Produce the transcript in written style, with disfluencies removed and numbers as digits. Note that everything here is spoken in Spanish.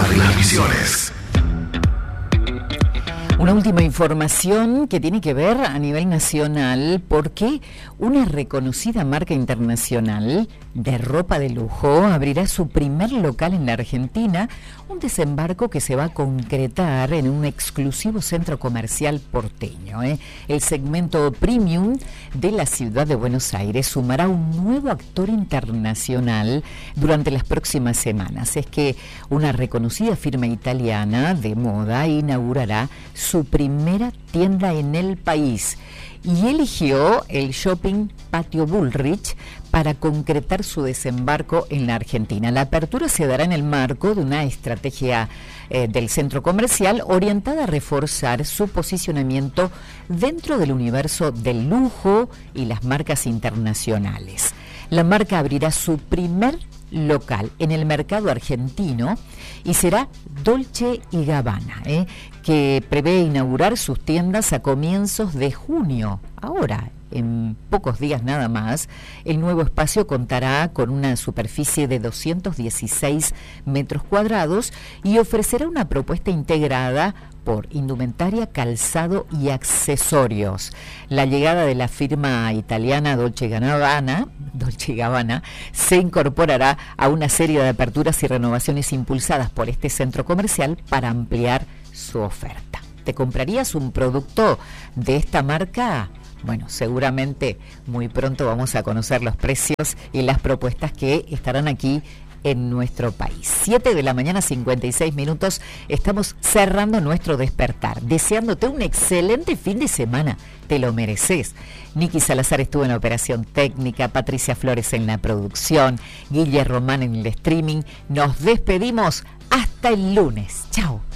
las visiones. Una última información que tiene que ver a nivel nacional porque una reconocida marca internacional de ropa de lujo abrirá su primer local en la Argentina, un desembarco que se va a concretar en un exclusivo centro comercial porteño. El segmento premium de la ciudad de Buenos Aires sumará un nuevo actor internacional durante las próximas semanas. Es que una reconocida firma italiana de moda inaugurará su primera tienda en el país y eligió el shopping Patio Bullrich para concretar su desembarco en la Argentina. La apertura se dará en el marco de una estrategia del centro comercial orientada a reforzar su posicionamiento dentro del universo del lujo y las marcas internacionales. La marca abrirá su primer local en el mercado argentino y será Dolce & Gabbana, que prevé inaugurar sus tiendas a comienzos de junio. Ahora, en pocos días nada más, el nuevo espacio contará con una superficie de 216 metros cuadrados y ofrecerá una propuesta integrada por indumentaria, calzado y accesorios. La llegada de la firma italiana Dolce & Gabbana se incorporará a una serie de aperturas y renovaciones impulsadas por este centro comercial para ampliar su oferta. ¿Te comprarías un producto de esta marca? Bueno, seguramente muy pronto vamos a conocer los precios y las propuestas que estarán aquí en nuestro país. 7 de la mañana, 56 minutos. Estamos cerrando nuestro despertar, deseándote un excelente fin de semana. Te lo mereces. Niki Salazar estuvo en la operación técnica, Patricia Flores en la producción, Guille Román en el streaming. Nos despedimos hasta el lunes. Chao.